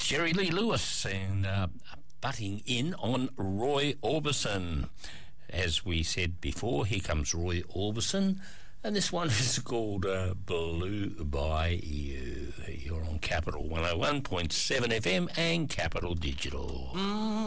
Jerry Lee Lewis and butting in on Roy Orbison. As we said before, here comes Roy Orbison, and this one is called Blue by You. You're on Capital 101.7 FM and Capital Digital.